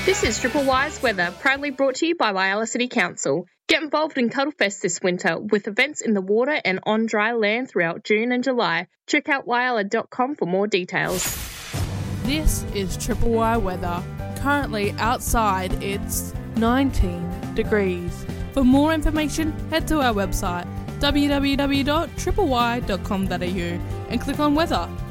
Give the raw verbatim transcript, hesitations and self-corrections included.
This is Triple Y's weather, proudly brought to you by Whyalla City Council. Get involved in Cuddlefest this winter with events in the water and on dry land throughout June and July. Check out whyalla dot com for more details. This is Triple Y weather. Currently outside it's nineteen degrees. For more information, head to our website w w w dot triple y dot com dot a u and click on weather.